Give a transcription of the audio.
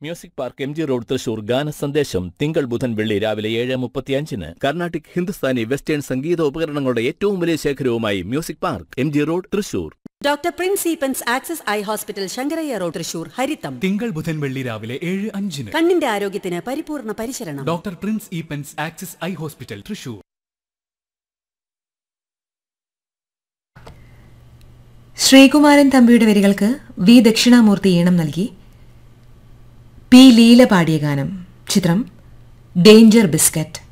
Music park M G road Thrissur ഗാന സന്ദേശം തിങ്കൾ ബുധൻ വെള്ളി രാവിലെ 7:35 കർണാട്ടിക് ഹിന്ദുസ്ഥാനി വെസ്റ്റേൺ സംഗീത ഉപകരണങ്ങളുടെ ഏറ്റവും വലിയ ശേഖരവുമായി music park M G road Thrissur. Doctor Prince Eappen's access eye hospital Sankaraiah road Thrissur ഹരിതം തിങ്കൾ ബുധൻ വെള്ളി രാവിലെ 7:05 കണ്ണിന്റെ ആരോഗ്യത്തിന് പരിപൂർണ പരിശരണം. Doctor Prince Eappen's access eye hospital Thrissur. Sreekumaran തമ്പിയുടെ വരികൾക്ക് വി ദക്ഷിണാമൂർത്തി ഈണം നൽകി. പി ലീല പാടിയ ഗാനം. ചിത്രം ഡേഞ്ചർ ബിസ്ക്കറ്റ്.